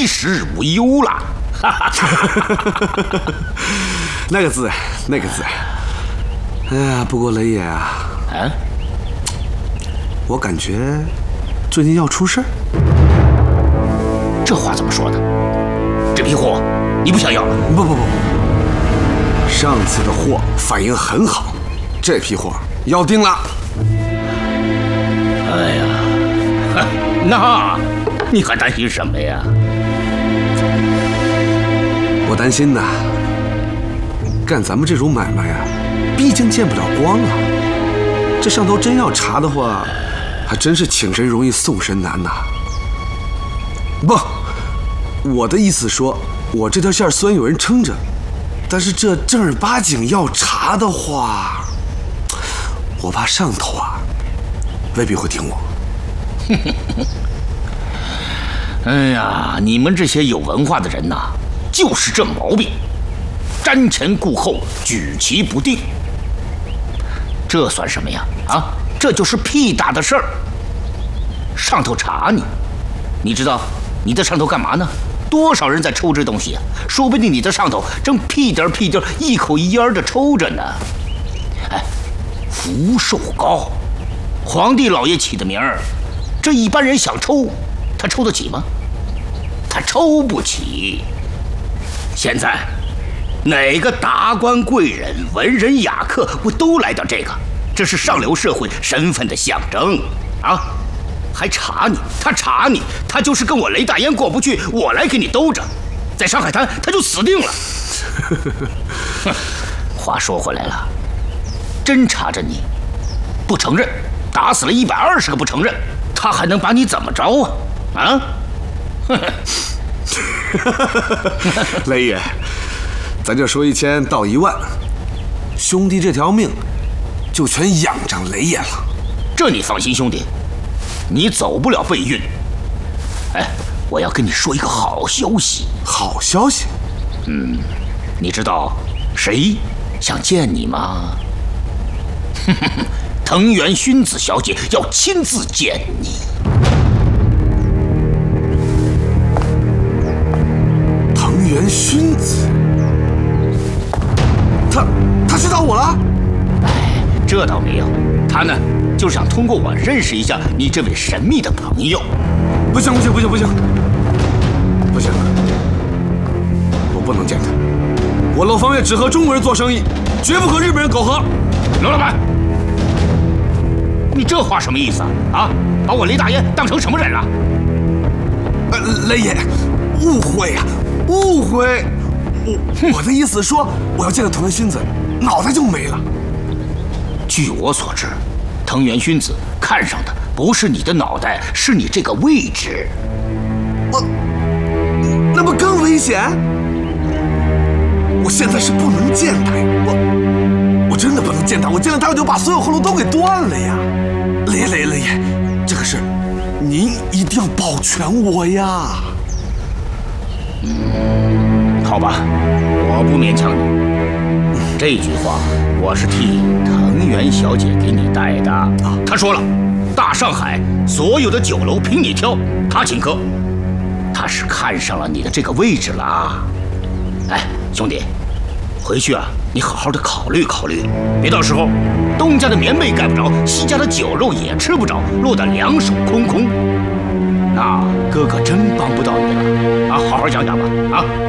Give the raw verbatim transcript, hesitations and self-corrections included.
时无忧了。 那个字，那个字。哎呀，不过雷爷啊， 啊， 我感觉最近要出事儿。 这话怎么说的？这批货你不想要了？ 不不不，上次的货反应很好，这批货要定了。 哎呀，那你还担心什么呀？ 我担心呐，干咱们这种买卖呀，毕竟见不了光啊。这上头真要查的话，还真是请神容易送神难呐。不，我的意思说，我这条线虽然有人撑着，但是这正儿八经要查的话，我怕上头啊未必会听我。 哎呀，你们这些有文化的人呐，就是这毛病，瞻前顾后，举棋不定。这算什么呀？啊，这就是屁大的事儿。上头查你，你知道你在上头干嘛呢？多少人在抽这东西啊？说不定你在上头正屁颠屁颠一口一烟的抽着呢。哎，福寿膏，皇帝老爷起的名儿，这一般人想抽，他抽得起吗？他抽不起。现在哪个达官贵人、文人雅客，我都来点这个，这是上流社会身份的象征啊！还查你，他查你，他就是跟我雷大烟过不去，我来给你兜着，在上海滩他就死定了。话说回来了，真查着你，不承认，打死了一百二十个不承认，他还能把你怎么着啊？啊？ 雷爷，咱就说一千到一万，兄弟这条命就全仰仗雷爷了。 这你放心，兄弟，你走不了背运。哎，我要跟你说一个好消息。 好消息？ 嗯，你知道谁想见你吗？藤原薰子小姐要亲自见你。 藤原薰子，他他知道我了？ 哎，这倒没有，他呢就是想通过我认识一下你这位神秘的朋友。 不行不行不行不行不行，我不能见他。我楼方月只和中国人做生意，绝不和日本人苟合。 刘老板，你这话什么意思啊？啊，把我雷大爷当成什么人了？ 呃，雷爷，误会呀、啊，误会。我我的意思说，我要见到藤原薰子，脑袋就没了。 据我所知，藤原薰子看上的不是你的脑袋，是你这个位置。 我，那不更危险？我现在是不能见他呀！我我真的不能见他，我见了他我就把所有后路都给断了呀！雷爷雷爷雷爷，这个事您一定要保全我呀！ 嗯，好吧，我不勉强你。这句话我是替藤原小姐给你带的啊。她说了，大上海所有的酒楼凭你挑，她请客。她是看上了你的这个位置了啊！哎，兄弟，回去啊，你好好的考虑考虑，别到时候东家的棉被盖不着，西家的酒肉也吃不着，落得两手空空，那哥可真帮不到你了啊！好好想想吧，啊！